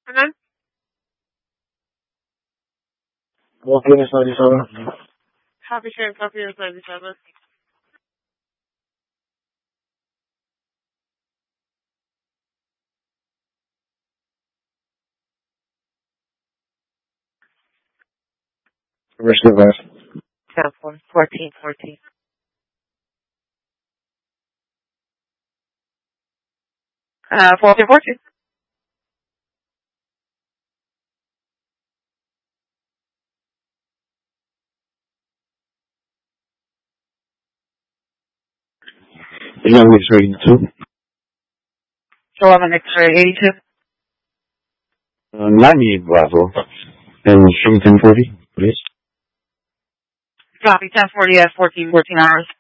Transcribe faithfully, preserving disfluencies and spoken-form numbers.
And then? fourteen is ninety-seven. Copy train, copy is ninety-seven. Risk advice. ten fourteen fourteen. Uh, fourteen fourteen. eleven X-ray eighty-two. eleven X-ray eighty-two. Uh, ninety-eight Bravo. And string ten forty, please. Copy ten forty at fourteen fourteen hours.